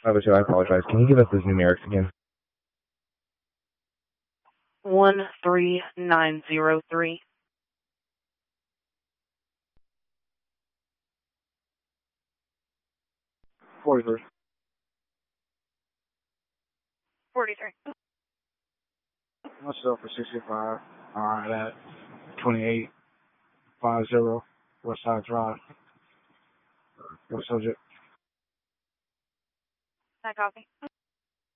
502, I apologize. Can you give us those numerics again? 13903. 43. 43. Myself for 65. Alright, at 2850 Westside Drive. What subject? That copy.